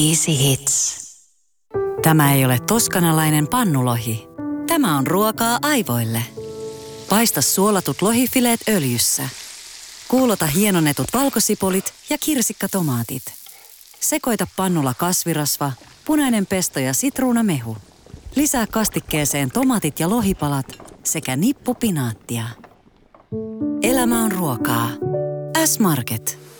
Easy Hits. Tämä ei ole toskanalainen pannulohi. Tämä on ruokaa aivoille. Paista suolatut lohifileet öljyssä. Kuulota hienonnetut valkosipulit ja kirsikkatomaatit. Sekoita pannulla kasvirasva, punainen pesto ja sitruunamehu. Lisää kastikkeeseen tomaatit ja lohipalat sekä nippu pinaattia. Elämä on ruokaa. S-Market.